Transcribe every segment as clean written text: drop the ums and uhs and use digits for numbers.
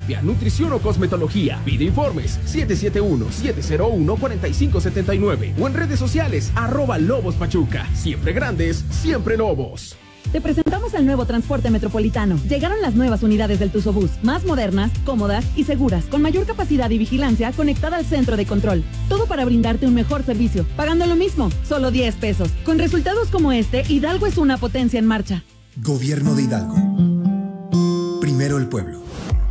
terapia, nutrición o cosmetología. Pide informes 771-701-4579 o en redes sociales @lobospachuca. Siempre grandes, siempre lobos. Te presentamos el nuevo transporte metropolitano. Llegaron las nuevas unidades del Tuzobús, más modernas, cómodas y seguras, con mayor capacidad y vigilancia conectada al centro de control. Todo para brindarte un mejor servicio, pagando lo mismo, solo 10 pesos. Con resultados como este, Hidalgo es una potencia en marcha. Gobierno de Hidalgo. Primero el pueblo.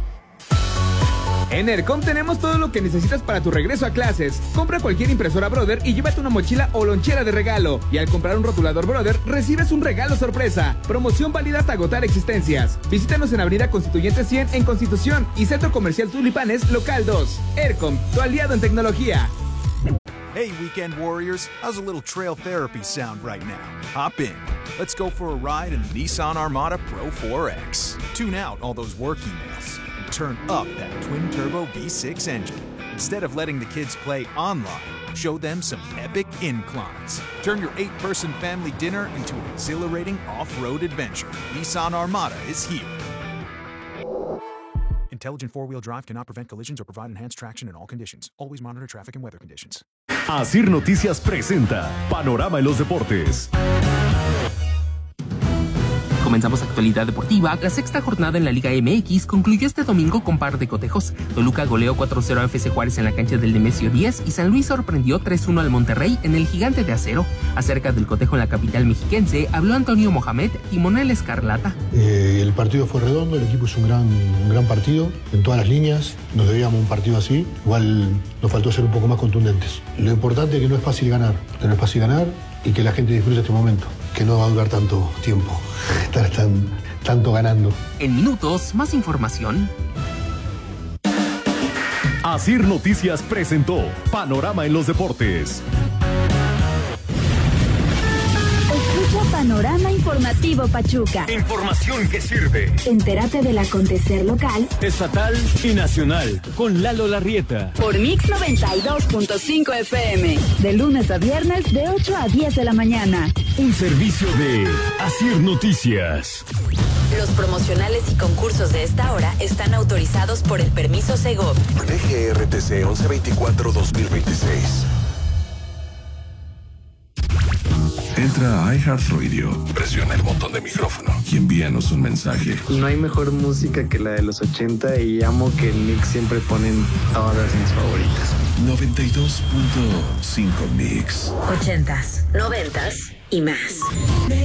En ERCOM tenemos todo lo que necesitas para tu regreso a clases. Compra cualquier impresora Brother y llévate una mochila o lonchera de regalo. Y al comprar un rotulador Brother, recibes un regalo sorpresa. Promoción válida hasta agotar existencias. Visítanos en Avenida Constituyente 100 en Constitución y Centro Comercial Tulipanes, Local 2. ERCOM, tu aliado en tecnología. Hey, weekend warriors, how's a little trail therapy sound right now? Hop in. Let's go for a ride in the Nissan Armada Pro 4X. Tune out all those work emails and turn up that twin-turbo V6 engine. Instead of letting the kids play online, show them some epic inclines. Turn your 8-person family dinner into an exhilarating off-road adventure. Nissan Armada is here. Intelligent four-wheel drive cannot prevent collisions or provide enhanced traction in all conditions. Always monitor traffic and weather conditions. Asir Noticias presenta Panorama en los Deportes. Comenzamos actualidad deportiva. La sexta jornada en la Liga MX concluyó este domingo con par de cotejos. Toluca goleó 4-0 a FC Juárez en la cancha del Nemesio 10 y San Luis sorprendió 3-1 al Monterrey en el Gigante de Acero. Acerca del cotejo en la capital mexiquense, habló Antonio Mohamed, timonel escarlata. El partido fue redondo, el equipo hizo un gran partido en todas las líneas. Nos debíamos un partido así. Igual nos faltó ser un poco más contundentes. Lo importante es que no es fácil ganar, y que la gente disfrute este momento, que no va a durar tanto tiempo, estar tanto ganando. En minutos, más información. Asir Noticias presentó Panorama en los Deportes. Escucha Panorama Informativo Pachuca. Información que sirve. Entérate del acontecer local, Estatal y nacional. Con Lalo Larrieta. Por Mix 92.5 FM. De lunes a viernes de 8 a 10 de la mañana. Un servicio de Asir Noticias. Los promocionales y concursos de esta hora están autorizados por el permiso Segov. DGRTC 1124-2026. Entra a iHeartRadio, presiona el botón de micrófono y envíanos un mensaje. No hay mejor música que la de los 80 y amo que el Mix siempre ponen todas mis favoritas. 92.5 Mix. 80s, 90s y más.